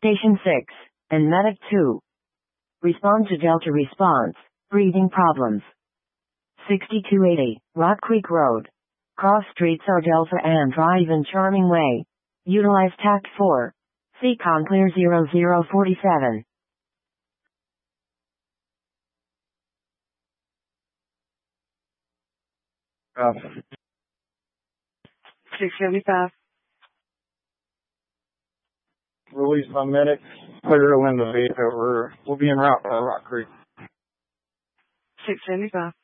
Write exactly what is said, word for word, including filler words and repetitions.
Station six, and Medic two. Respond to Delta response. Breathing problems. sixty-two eighty, Rock Creek Road. Cross streets are Delta and Drive in Charming Way. Utilize Tact four. C Con Clear zero zero four seven. Uh, six seventy-five. Release my medic. Clear Linda V. We're, we'll be en route to Rock Creek. six seventy-five.